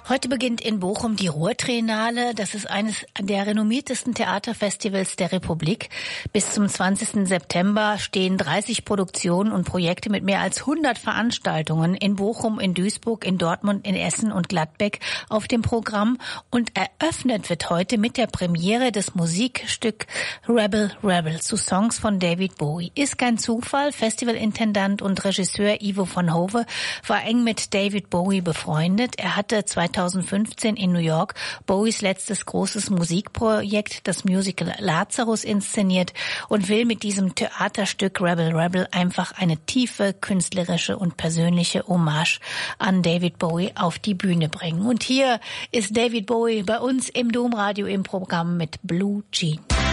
Heute beginnt in Bochum die Ruhr-Triennale. Das ist eines der renommiertesten Theaterfestivals der Republik. Bis zum 20. September stehen 30 Produktionen und Projekte mit mehr als 100 Veranstaltungen in Bochum, in Duisburg, in Dortmund, in Essen und Gladbeck auf dem Programm. Und eröffnet wird heute mit der Premiere des Musikstück Rebel Rebel zu Songs von David Bowie. Ist kein Zufall. Festivalintendant und Regisseur Ivo van Hove war eng mit David Bowie befreundet. Er hatte 2015 in New York Bowies letztes großes Musikprojekt, das Musical Lazarus, inszeniert und will mit diesem Theaterstück Rebel Rebel einfach eine tiefe künstlerische und persönliche Hommage an David Bowie auf die Bühne bringen. Und hier ist David Bowie bei uns im Domradio im Programm mit Blue Jean.